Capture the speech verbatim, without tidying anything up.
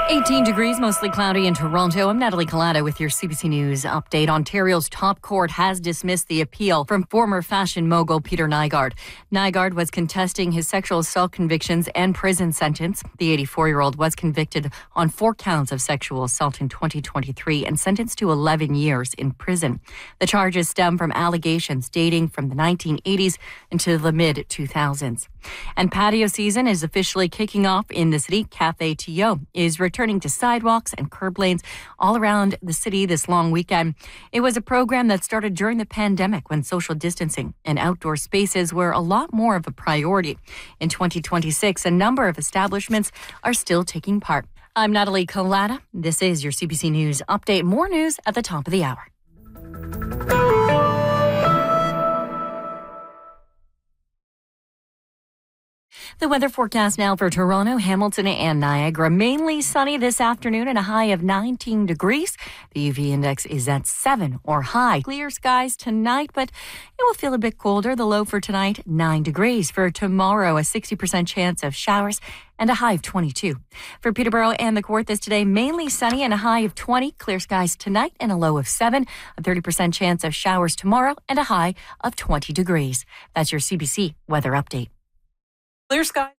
eighteen degrees, mostly cloudy in Toronto. I'm Natalie Collada with your C B C News update. Ontario's top court has dismissed the appeal from former fashion mogul Peter Nygard. Nygard was contesting his sexual assault convictions and prison sentence. The eighty-four-year-old was convicted on four counts of sexual assault in twenty twenty-three and sentenced to eleven years in prison. The charges stem from allegations dating from the nineteen eighties into the mid two thousands. And patio season is officially kicking off in the city. Cafe T O is returning to sidewalks and curb lanes all around the city this long weekend. It was a program that started during the pandemic when social distancing and outdoor spaces were a lot more of a priority. In twenty twenty-six, a number of establishments are still taking part. I'm Natalie Collada. This is your C B C News update. More news at the top of the hour. The weather forecast now for Toronto, Hamilton and Niagara. Mainly sunny this afternoon and a high of nineteen degrees. The U V index is at seven or high. Clear skies tonight, but it will feel a bit colder. The low for tonight, nine degrees. For tomorrow, a sixty percent chance of showers and a high of twenty-two. For Peterborough and the Kawarthas today, mainly sunny and a high of twenty. Clear skies tonight and a low of seven. A thirty percent chance of showers tomorrow and a high of twenty degrees. That's your C B C weather update. Clear sky.